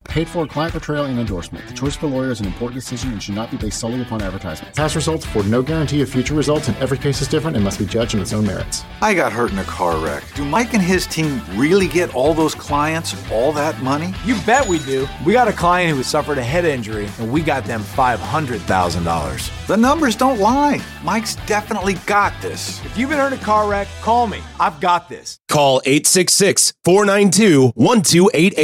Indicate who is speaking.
Speaker 1: Paid for client portrayal and endorsement. The choice of a lawyer is an important decision and should not be based solely upon advertisement. Past results afford no guarantee of future results, and every case is different and must be judged on its own merits.
Speaker 2: I got hurt in a car wreck. Do Mike and his team really get all those clients all that money?
Speaker 3: You bet we do. We got a client who has suffered a head injury, and we got them $500,000.
Speaker 2: The numbers don't lie. Mike's definitely got this.
Speaker 3: If you've been hurt in a car wreck, call me. I've got this.
Speaker 4: Call 866-492-1288.